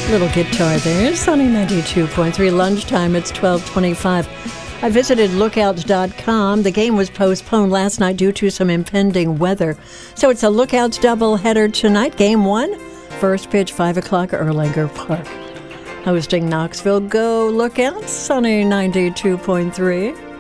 Little guitar there. Sunny 92.3. Lunchtime, it's 12:25. I visited Lookouts.com. The game was postponed last night due to some impending weather. So it's a Lookouts doubleheader tonight. Game 1, first pitch, 5 o'clock, Erlanger Park. Hosting Knoxville, go Lookouts, Sunny 92.3.